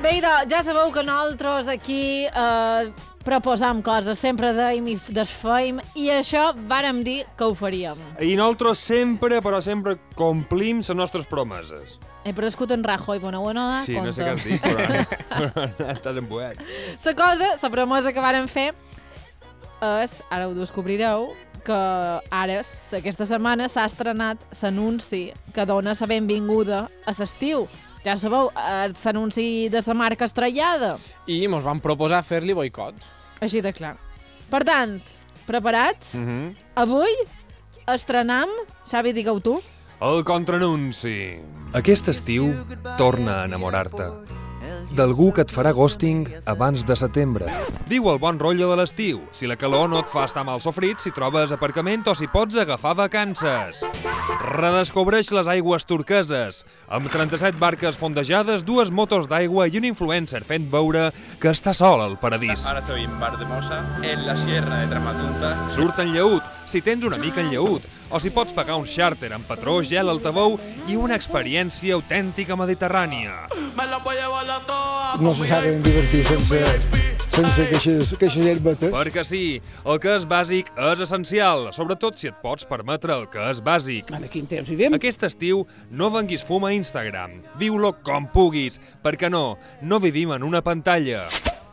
Bé, ja sabeu que nosaltres aquí proposam coses, sempre deim i desfeim, i això vàrem dir que ho faríem. I nosaltres sempre, però sempre, complim les nostres promeses. He prescut en Rajoy, bona, Sí, no sé què has dit, però estàs embuet. La promesa que vàrem fer és, ara ho descobrireu, que ara, aquesta setmana, s'ha estrenat l'anunci que dona la benvinguda a l'estiu. Ja sabeu, l'anunci de la marca estrellada. I mos van proposar fer-li boicot. Així de clar. Per tant, preparats? Avui estrenam, Xavi, digue-ho tu. El contraanunci. Aquest estiu, torna a enamorar-te. D'algú que et farà ghosting abans de setembre. Viu el bon rotllo de l'estiu. Si la calor no et fa estar mal sofrit, si trobes aparcament o si pots agafar vacances. Redescobreix les aigües turqueses. Amb 37 barques fondejades, 2 motos d'aigua i un influencer fent veure que està sol al paradís. Ahora estoy en Bardemosa, en la sierra de Tramatunta. Surt en lleut, si tens una mica en lleut, o si pots pagar un xàrter amb patró, gel, altaveu i una experiència autèntica mediterrània. No se saben divertir sense queixes herbetes. Perquè sí, el que és bàsic és essencial, sobretot si et pots permetre el que és bàsic. En quin temps vivim? Aquest estiu no venguis fum a Instagram. Viu-lo com puguis, perquè no vivim en una pantalla.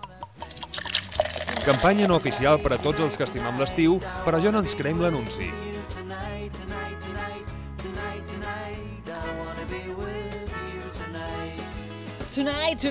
Campanya no oficial per a tots els que estimam l'estiu, però jo no ens creiem l'anunci. Tonight,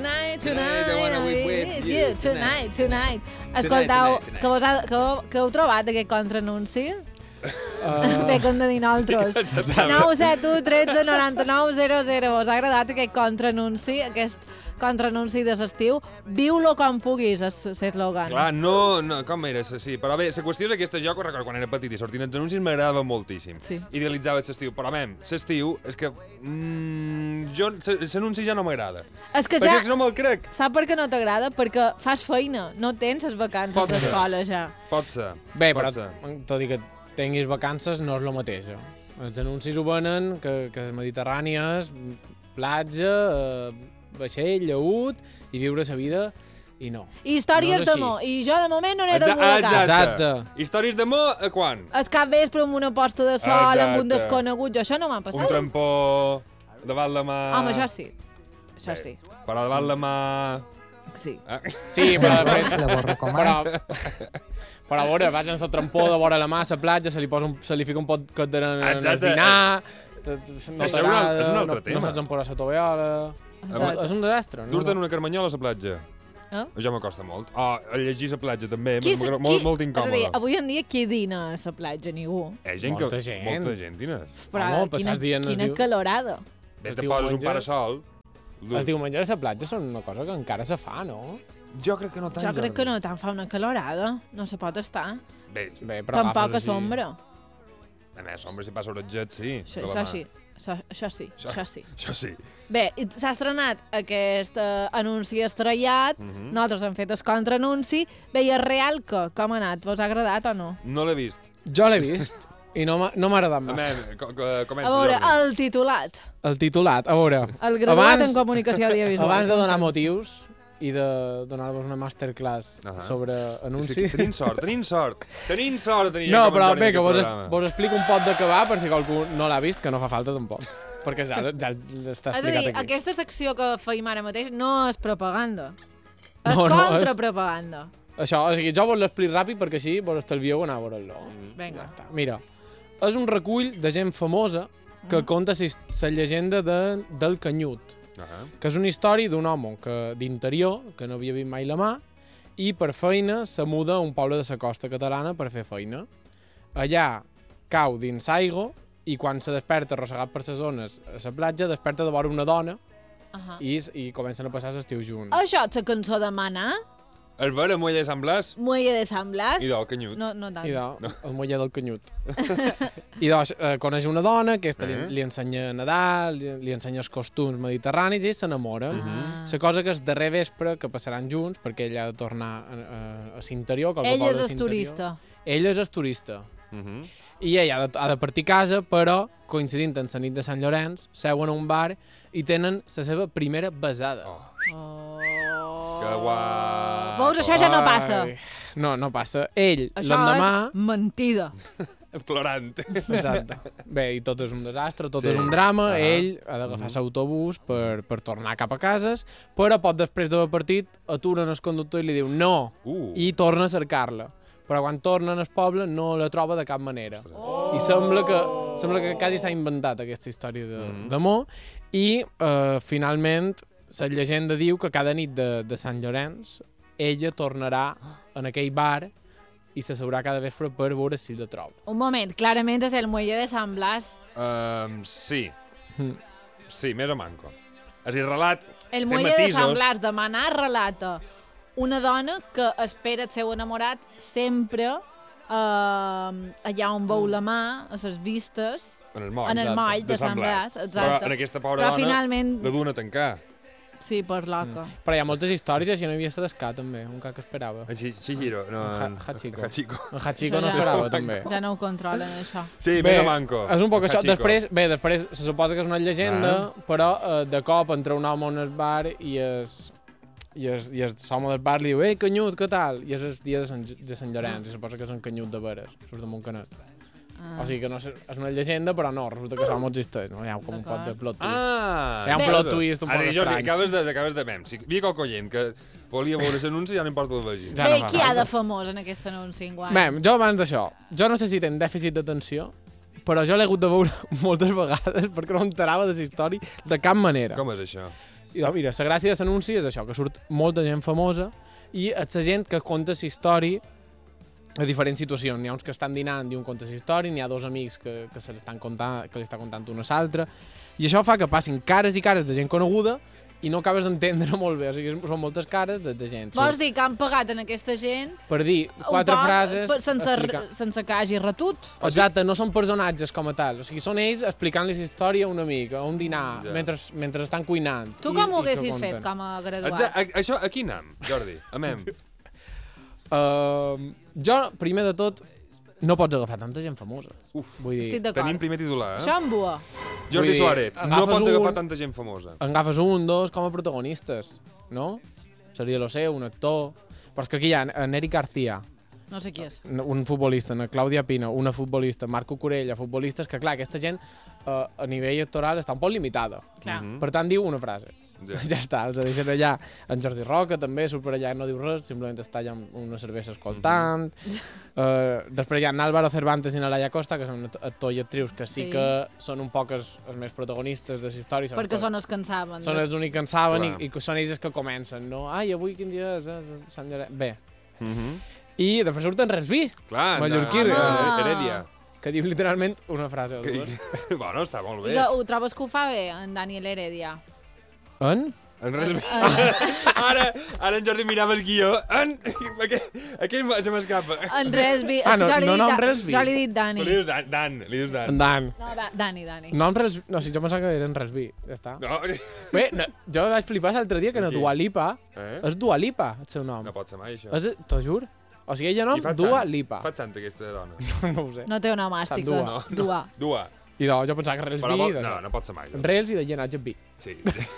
Escoltau, que heu trobat aquest contraanunci? Bé, que hem de dir nosaltres. 971 13 99 00. Us ha agradat aquest contraanunci, aquest contraanunci de l'estiu? Viu-lo com puguis, és l'eslògan. Clar, no, com era? Sí, però bé, la qüestió és aquesta, jo recordo quan era petit i sortint els anuncis m'agradava moltíssim. Sí. Idealitzava l'estiu, però bé, l'estiu és que l'anunci ja no m'agrada. És que perquè ja... si no me'l crec. Sap per què no t'agrada? Perquè fas feina, no tens les vacances d'escola ja. Pot ser. Bé, però tot i que tinguis vacances no és el mateix. Els anuncis ho venen que Mediterrànies, platja, vaixell, lleut i viure la vida, i no. I històries d'amor. I jo de moment no n'he de voler cap. Exacte. Històries d'amor a quan? El cap vespre amb una posta de sol, amb un desconegut, jo això no m'ha passat. Un trampó davant la mà... Home, això sí. Això sí. Però davant la mà... Sí. Sí, però després... La recomano. Però a veure, vas en el trampó de vora la mà, a la platja, se li fica un pot d'arena al dinar... No t'agrada, és un altre tema. No saps on posar la tovallola... És un desastre, no? Dur-te'n una carmanyola a la platja. Ja m'acosta molt. Llegir a la platja també, molt incòmode. És a dir, avui en dia qui dina a la platja? Ningú. Molta gent. Molta gent, dina. Però quina calorada. Bé, te poses un parasol. Els diumenges a la platja són una cosa que encara se fa, no? Jo crec que no tant. Jo crec que no tant fa una calorada. No se pot estar. Bé, però tampoc a sombra. A més, sombra si passa oretget, sí. Això sí. Això sí. Bé, s'ha estrenat aquest anunci estrellat, nosaltres hem fet el contraanunci. Bé, i el real com ha anat? Vos ha agradat o no? No l'he vist. Jo l'he vist i no m'ha agradat massa. Comença, a veure, el titulat. El titulat, a veure... El graduat en comunicació audiovisual. Abans de donar motius i de donar-vos una masterclass sobre anuncis... Tenim sort. No, però bé, que vos explico un pot de què va, per si qualcú no l'ha vist, que no fa falta tampoc, perquè ja està explicat aquí. És a dir, aquesta secció que feim ara mateix no és propaganda, és contrapropaganda. Això, o sigui, jo vos l'explico ràpid perquè així vos estalvieu anar a veure-lo. Vinga. Ja està. Mira, és un recull de gent famosa que conta la llegenda del Canyut, que és una història d'un home d'interior que no havia vist mai la mà i per feina se muda a un poble de la costa catalana per fer feina. Allà cau dins l'aigua i quan se desperta arrossegat per les ones a la platja, desperta de vora una dona i comencen a passar l'estiu junts. Això és la cançó de Maná? El veure Muelle de Sant Blas? Muelle de Sant Blas? I del Canyut. No tant. El Muelle del Canyut. I doncs coneix una dona, aquesta li ensenya a nedar, li ensenya els costums mediterranis i s'enamora. La cosa que és darrer vespre que passaran junts, perquè ella ha de tornar a l'interior. Ella és turista. Ella és turista. I ella ha de partir a casa, però, coincidint en la nit de Sant Llorenç, seuen a un bar i tenen la seva primera besada. Que guai. Veus, això ja no passa. No, no passa. Ell, Això l'endemà... és mentida. Plorant. Exacte. Bé, i tot és un desastre, tot és un drama. Ell ha d'agafar l'autobús per tornar cap a cases, però poc després d'haver partit aturen el conductor i li diu no, i torna a cercar-la. Però quan tornen al poble no la troba de cap manera. I sembla que quasi s'ha inventat aquesta història d'amor. I finalment la llegenda diu que cada nit de Sant Llorenç ella tornarà en aquell bar i s'asseurà cada vespre per veure si la troba. Un moment, clarament és el muelle de Sant Blas. Sí. Sí, més o manco. És a dir, relat... El muelle de Sant Blas de Manar relata una dona que espera el seu enamorat sempre allà on veu la mà, a les vistes, en el moll de Sant Blas. Però en aquesta pobra dona finalment... la duen a tancar. Sí, per loca. Però hi ha moltes històries, així no hi havia Sedescà, també, un ca que esperava. En Chihiro, no... En Hachiko. En Hachiko no esperava, també. Ja no ho controlen, això. Sí, més o manco. És un poc això. Després se suposa que és una llegenda, però de cop entra un home en el bar i l'home del bar li diu «Ei, Canyut, què tal?» I és el dia de Sant Llorenç, i suposa que és un Canyut de veres, surt damunt Canet. O sigui que no és una llegenda, però no, resulta que l'home existeix, no? Hi ha com un pot de plot twist. Hi ha un plot twist un poc estrany. Acabes de mem. Si vi qualque oient que volia veure l'anunci, ja no importa el vegi. Bé, qui ha de famós en aquest anunci enguany? Mem, jo abans d'això, jo no sé si tenen dèficit d'atenció, però jo l'he hagut de veure moltes vegades perquè no m'enterava de la història de cap manera. Com és això? I doncs, mira, la gràcia de l'anunci és això, que surt molta gent famosa i és la gent que conta la història a diferents situacions. N'hi ha uns que estan dinant i un conta la història, n'hi ha dos amics que se l'estan contant, que li està contant una a l'altra, i això fa que passin cares i cares de gent coneguda i no acabes d'entendre molt bé, o sigui, són moltes cares de gent. Vols dir que han pagat en aquesta gent per dir quatre frases... Sense que hagi retut? Exacte, no són personatges com a tal, o sigui, són ells explicant-li la història a un amic, a un dinar, mentre estan cuinant. Tu com ho haguessis fet com a graduat? Això, a quin am, Jordi? Amem. Jo, primer de tot, no pots agafar tanta gent famosa. Vull dir, estic d'acord. Tenim primer titular, Això en bua. Jordi Suárez, no pots agafar tanta gent famosa. Agafes un, dos, com a protagonistes, no? Seria lo seu, un actor... Però és que aquí hi ha en Eric García, no sé qui és, un futbolista, en Clàudia Pina, una futbolista, Marco Corella, futbolistes, que clar, aquesta gent a nivell actoral està un poc limitada. Per tant, diu una frase. Ja està, els deixen allà. En Jordi Roca també surt per allà i no diu res, simplement està allà amb una cervesa escoltant. Després hi ha Álvaro Cervantes i Laia Costa, que són actors i actrius que sí que són un poc els més protagonistes de la història. Perquè són els que en saben. Són els únics que en saben i són ells els que comencen, no? Ai, avui quin dia és? Sant Llorenç. Bé. I després surt en Resví, mallorquí, Heredia. que diu literalment una frase o dues. Bueno, està molt bé. I ho trobes que ho fa bé, en Daniel Heredia? En res... Ara en Jordi mirava el guió. Aquell se m'escapa. En Resby. No en Resby. Jo li he dit Dani. Tu li dius Dan. En Dan. No, Dani. No en Resby. No, si jo pensava que era en Resby. Ja està. No. Bé, jo vaig flipar l'altre dia que no Dua Lipa. És Dua Lipa, el seu nom. No pot ser mai, això. T'ho jur. O sigui, ella nom Dua Lipa. Fa sant, aquesta dona. No ho sé. No té una màstica. Dua. I no, jo pensava que Resby... No pot ser mai. Rels i de llenatge vi. Sí.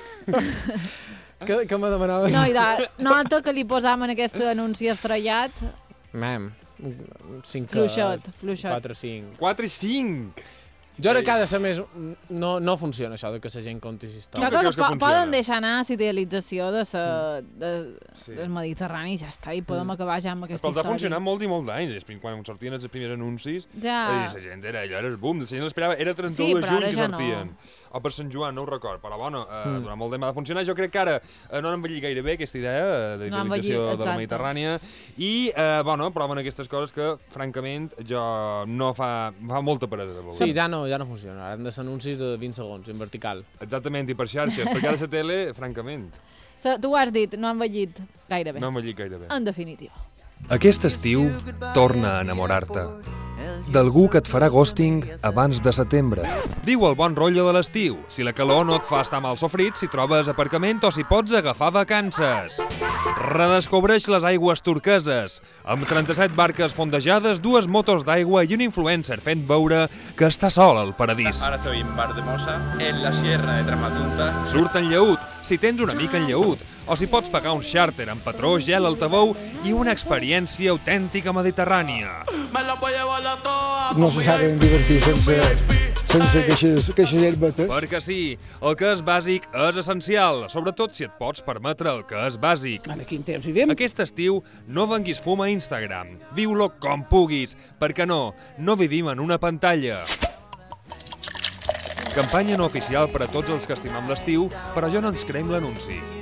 Què me demanaves? No, nota que li posam en aquest anunci estrellat. Mem, 5... Fluixot. 4 o 5. 4 i 5! Jo crec que ha de ser més... No funciona això de que la gent conti la història. Jo crec que poden deixar anar la idealització del Mediterrani i ja està, i podem acabar ja amb aquesta història. Però ha funcionat molt i molt d'anys. Quan sortien els primers anuncis, la gent era el boom, la gent l'esperava, era 31 de juny que sortien. O per Sant Joan, no ho record, però bueno, durant molt temps va funcionar. Jo crec que ara no han envellit gaire bé aquesta idea d'idealització de la Mediterrània i, bueno, proven aquestes coses que, francament, jo no fa molta peresa de veure. Sí, ja no funciona. Ara han de ser anuncis de 20 segons, en vertical. Exactament, i per xarxes, perquè ara la tele, francament... Tu ho has dit, no han envellit gaire bé. No han envellit gaire bé. En definitiva. Aquest estiu, torna a enamorar-te d'algú que et farà ghosting abans de setembre. Viu el bon rotllo de l'estiu. Si la calor no et fa estar mal sofrit, si trobes aparcament o si pots agafar vacances. Redescobreix les aigües turqueses. Amb 37 barques fondejades, 2 motos d'aigua i un influencer fent veure que està sol al paradís. Ahora estoy en Bar de Mosa, en la sierra de Tramatunta. Surt en Lleut, si tens una mica enllaüt, o si pots pagar un xàrter amb patró, gel, altaveu i una experiència autèntica mediterrània. No se saben divertir sense queixes herbetes. Perquè sí, el que és bàsic és essencial, sobretot si et pots permetre el que és bàsic. En quin temps vivim? Aquest estiu no venguis fum a Instagram, viu-lo com puguis, perquè no vivim en una pantalla. Campanya no oficial per a tots els que estimam l'estiu, però jo no ens creiem l'anunci.